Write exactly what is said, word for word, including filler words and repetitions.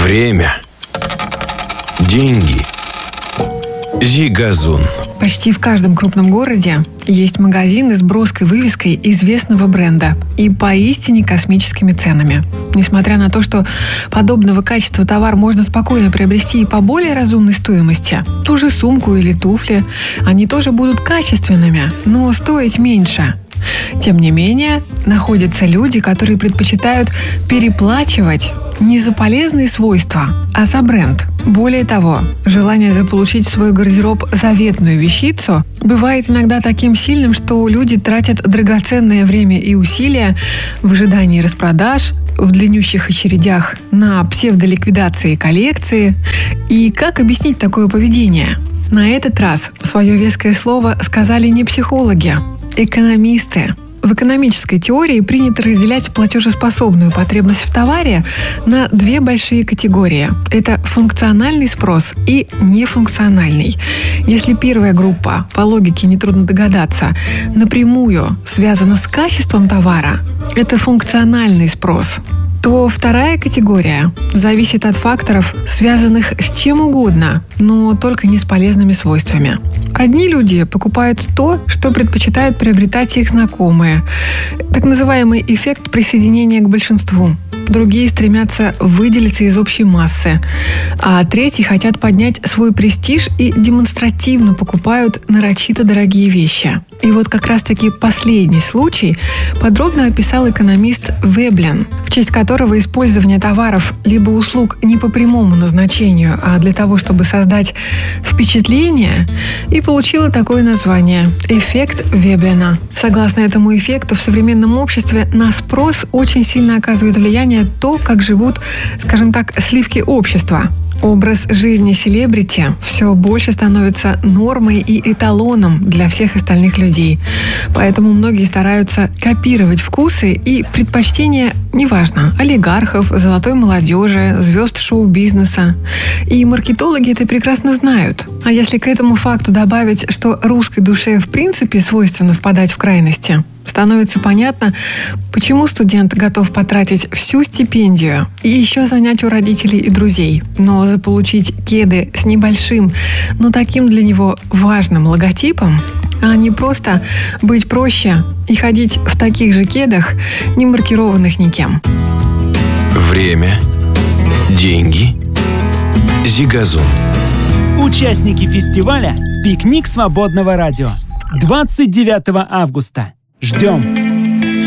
Время. Деньги. Зигазун. Почти в каждом крупном городе есть магазины с броской вывеской известного бренда и поистине космическими ценами. Несмотря на то, что подобного качества товар можно спокойно приобрести и по более разумной стоимости, ту же сумку или туфли, они тоже будут качественными, но стоить меньше. Тем не менее, находятся люди, которые предпочитают переплачивать не за полезные свойства, а за бренд. Более того, желание заполучить в свой гардероб заветную вещицу бывает иногда таким сильным, что люди тратят драгоценное время и усилия в ожидании распродаж, в длиннющих очередях на псевдоликвидации коллекции. И как объяснить такое поведение? На этот раз свое веское слово сказали не психологи, экономисты. В экономической теории принято разделять платежеспособную потребность в товаре на две большие категории. Это функциональный спрос и нефункциональный. Если первая группа, по логике нетрудно догадаться, напрямую связана с качеством товара, это функциональный спрос, то вторая категория зависит от факторов, связанных с чем угодно, но только не с полезными свойствами. Одни люди покупают то, что предпочитают приобретать их знакомые. Так называемый эффект присоединения к большинству. Другие стремятся выделиться из общей массы. А третьи хотят поднять свой престиж и демонстративно покупают нарочито дорогие вещи. И вот как раз-таки последний случай подробно описал экономист Веблен, в честь которого использование товаров либо услуг не по прямому назначению, а для того, чтобы создать впечатление, и получило такое название – эффект Веблена. Согласно этому эффекту, в современном обществе на спрос очень сильно оказывает влияние то, как живут, скажем так, сливки общества. Образ жизни селебрити все больше становится нормой и эталоном для всех остальных людей. Поэтому многие стараются копировать вкусы и предпочтения, неважно, олигархов, золотой молодежи, звезд шоу-бизнеса. И маркетологи это прекрасно знают. А если к этому факту добавить, что русской душе в принципе свойственно впадать в крайности, становится понятно, почему студент готов потратить всю стипендию и еще занять у родителей и друзей, но заполучить кеды с небольшим, но таким для него важным логотипом, а не просто быть проще и ходить в таких же кедах, не маркированных никем. Время. Деньги. Зигазун. Участники фестиваля «Пикник свободного радио». двадцать девятого августа. Ждем!